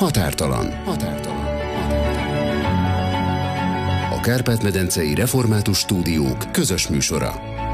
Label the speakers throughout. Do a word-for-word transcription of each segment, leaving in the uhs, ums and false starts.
Speaker 1: Határtalan. Határtalan. A Kárpát-medencei Református Stúdiók közös műsora.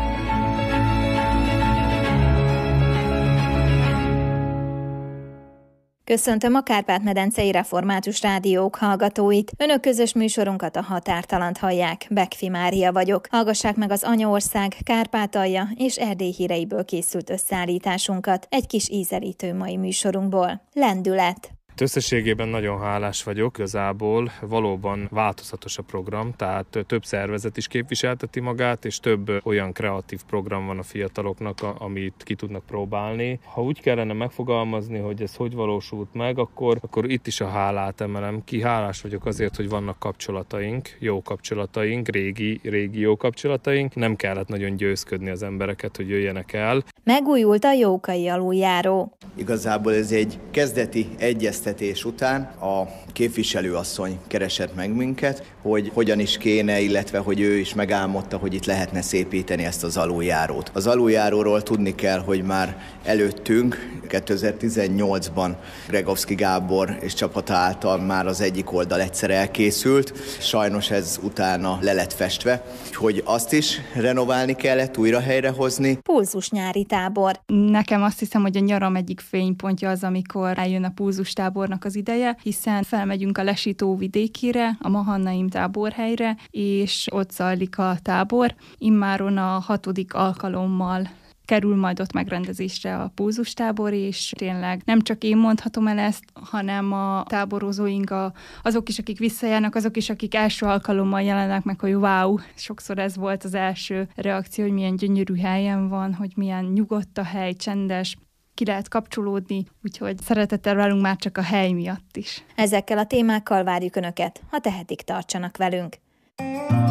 Speaker 2: Köszöntöm a Kárpát-medencei Református Rádiók hallgatóit. Önök közös műsorunkat, a Határtalant hallják. Bekfi Mária vagyok. Hallgassák meg az Anyaország, Kárpátalja és Erdély híreiből készült összeállításunkat egy kis ízelítő mai műsorunkból. Lendület.
Speaker 3: Összességében nagyon hálás vagyok, igazából valóban változatos a program, tehát több szervezet is képviselteti magát, és több olyan kreatív program van a fiataloknak, amit ki tudnak próbálni. Ha úgy kellene megfogalmazni, hogy ez hogy valósult meg, akkor, akkor itt is a hálát emelem ki. Hálás vagyok azért, hogy vannak kapcsolataink, jó kapcsolataink, régi, régi jó kapcsolataink. Nem kellett nagyon győzködni az embereket, hogy jöjjenek el.
Speaker 2: Megújult a Jókai aluljáró.
Speaker 4: Igazából ez egy kezdeti egyeztetés után a képviselőasszony keresett meg minket, hogy hogyan is kéne, illetve hogy ő is megálmodta, hogy itt lehetne szépíteni ezt az aluljárót. Az aluljáróról tudni kell, hogy már előttünk kétezer-tizennyolcban Gregovszky Gábor és csapata által már az egyik oldal egyszer elkészült. Sajnos ez utána le lett festve, hogy azt is renoválni kellett, újra helyrehozni.
Speaker 2: Pulzus nyári tábor.
Speaker 5: Nekem azt hiszem, hogy a nyaram egyik fénypontja az, amikor eljön a pulzus tábornak az ideje, hiszen felmegyünk a Lesító vidékére, a Mahannaim táborhelyre, és ott zajlik a tábor. Immáron a hatodik alkalommal kerül majd ott megrendezésre a pulzustábor, és tényleg nem csak én mondhatom el ezt, hanem a táborozóink, a, azok is, akik visszajárnak, azok is, akik első alkalommal jelennek meg, hogy wow, sokszor ez volt az első reakció, hogy milyen gyönyörű helyen van, hogy milyen nyugodt a hely, csendes, ki lehet kapcsolódni, úgyhogy szeretettel várunk már csak a hely miatt is.
Speaker 2: Ezekkel a témákkal várjuk Önöket, ha tehetik, tartsanak velünk.